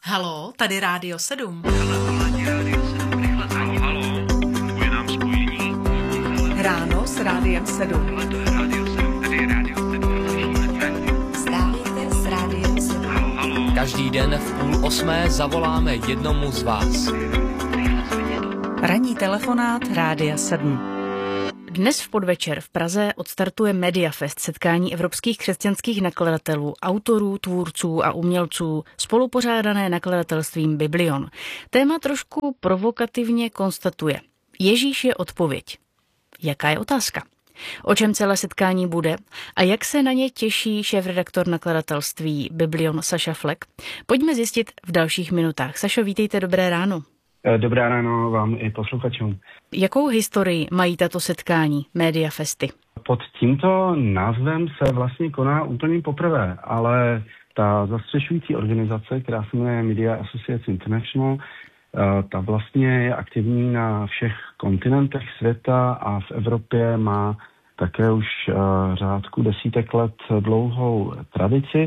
Haló, tady Rádio 7. Haló, funguje nám spojení. Ráno s Rádiem 7. Ale to je Rádio 7, tady je Rádio 7, Vstávejte s Rádiem 7. Haló. Každý den v 7:30 zavoláme jednomu z vás. Ranní telefonát Rádia 7. Dnes v podvečer v Praze odstartuje Mediafest, setkání evropských křesťanských nakladatelů, autorů, tvůrců a umělců, spolupořádané nakladatelstvím Biblion. Téma trošku provokativně konstatuje: Ježíš je odpověď. Jaká je otázka? O čem celé setkání bude a jak se na ně těší šéfredaktor nakladatelství Biblion Saša Flek? Pojďme zjistit v dalších minutách. Sašo, vítejte, dobré ráno. Dobré ráno vám i posluchačům. Jakou historii mají tato setkání, Mediafesty? Pod tímto názvem se vlastně koná úplně poprvé, ale ta zastřešující organizace, která se jmenuje Media Associates International, ta vlastně je aktivní na všech kontinentech světa a v Evropě má také už řádku desítek let dlouhou tradici.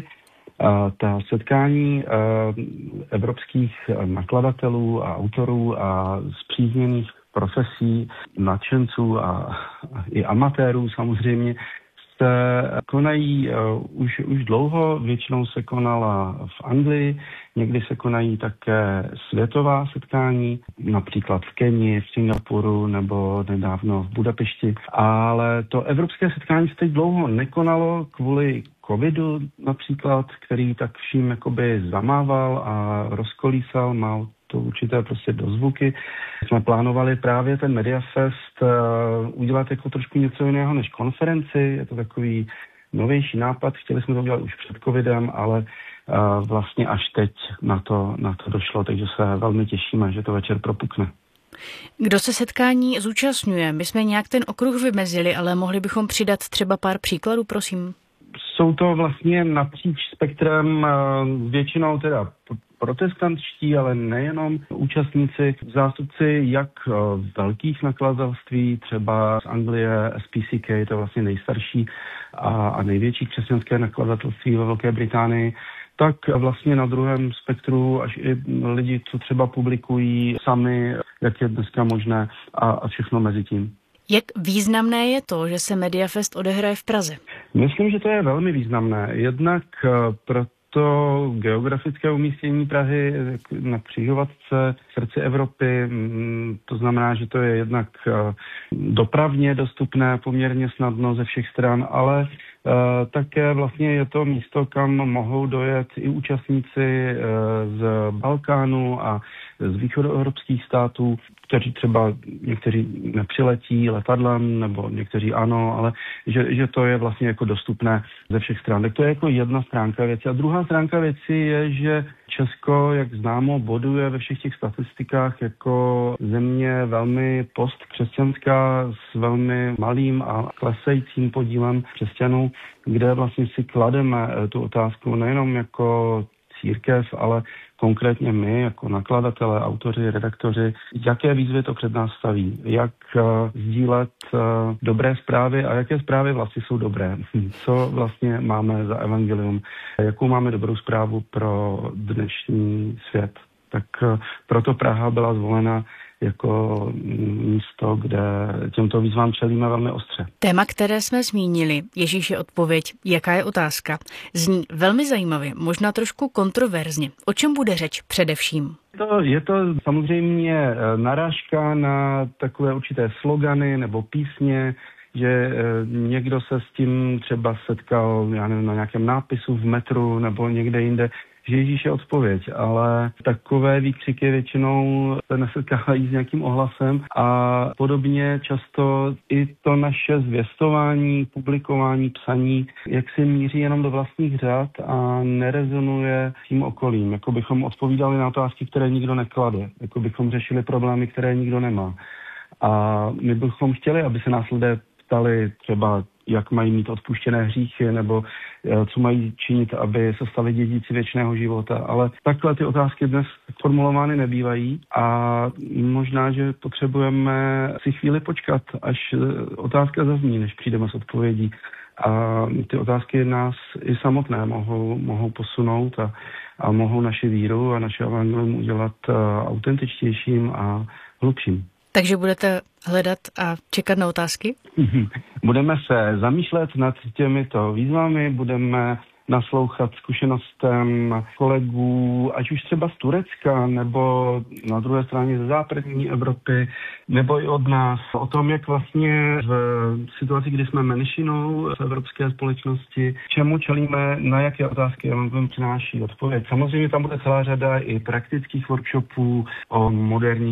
Ta setkání evropských nakladatelů a autorů a spřízněných profesí, nadšenců a i amatérů samozřejmě se konají už dlouho. Většinou se konala v Anglii, někdy se konají také světová setkání, například v Keni, v Singapuru nebo nedávno v Budapešti. Ale to evropské setkání se teď dlouho nekonalo kvůli covidu například, který tak vším jakoby zamával a rozkolísal, mal to určité prostě dozvuky. Jsme plánovali právě ten Mediafest udělat jako trošku něco jiného než konferenci. Je to takový novější nápad. Chtěli jsme to udělat už před covidem, ale vlastně až teď na to došlo, takže se velmi těšíme, že to večer propukne. Kdo se setkání zúčastňuje? My jsme nějak ten okruh vymezili, ale mohli bychom přidat třeba pár příkladů, prosím. Jsou to vlastně napříč spektrem většinou teda protestantští, ale nejenom účastníci, zástupci jak velkých nakladatelství, třeba z Anglie, SPCK, to je vlastně nejstarší a největší křesťanské nakladatelství ve Velké Británii, tak vlastně na druhém spektru až i lidi, co třeba publikují sami, jak je dneska možné a všechno mezi tím. Jak významné je to, že se Mediafest odehraje v Praze? Myslím, že to je velmi významné. Jednak proto geografické umístění Prahy na křižovatce v srdci Evropy, to znamená, že to je jednak dopravně dostupné poměrně snadno ze všech stran, ale také vlastně je to místo, kam mohou dojet i účastníci z Balkánu a z východoevropských států, kteří třeba někteří nepřiletí letadlem, nebo někteří ano, ale že to je vlastně jako dostupné ze všech stran. Tak to je jako jedna stránka věci. A druhá stránka věci je, že Česko, jak známo, boduje ve všech těch statistikách jako země velmi postkřesťanská s velmi malým a klesajícím podílem křesťanů, kde vlastně si klademe tu otázku nejenom jako církev, ale konkrétně my, jako nakladatelé, autoři, redaktoři, jaké výzvy to před nás staví, jak sdílet dobré zprávy a jaké zprávy vlastně jsou dobré, co vlastně máme za evangelium, jakou máme dobrou zprávu pro dnešní svět. Tak proto Praha byla zvolena jako místo, kde těmto výzvám čelíme velmi ostře. Téma, které jsme zmínili, Ježíš je odpověď, jaká je otázka, zní velmi zajímavě, možná trošku kontroverzně. O čem bude řeč především? Je to samozřejmě narážka na takové určité slogany nebo písně, že někdo se s tím třeba setkal, já nevím, na nějakém nápisu v metru nebo někde jinde, že Ježíš je odpověď, ale takové výkřiky většinou se nesetkávají s nějakým ohlasem a podobně často i to naše zvěstování, publikování, psaní, jak se míří jenom do vlastních řad a nerezonuje s tím okolím, jako bychom odpovídali na otázky, které nikdo neklade, jako bychom řešili problémy, které nikdo nemá. A my bychom chtěli, aby se nás lidé ptali třeba, jak mají mít odpuštěné hříchy, nebo co mají činit, aby se stali dědíci věčného života. Ale takhle ty otázky dnes formulovány nebývají a možná, že potřebujeme si chvíli počkat, až otázka zazní, než přijdeme s odpovědí. A ty otázky nás i samotné mohou posunout a mohou naši víru a naše evangelium udělat autentičtějším a hlubším. Takže budete hledat a čekat na otázky? Budeme se zamýšlet nad těmito výzvami, budeme naslouchat zkušenostem kolegů, ať už třeba z Turecka, nebo na druhé straně ze západní Evropy, nebo i od nás, o tom, jak vlastně v situaci, kdy jsme menšinou v evropské společnosti, čemu čelíme, na jaké otázky evangelium přináší odpověď. Samozřejmě tam bude celá řada i praktických workshopů o moderních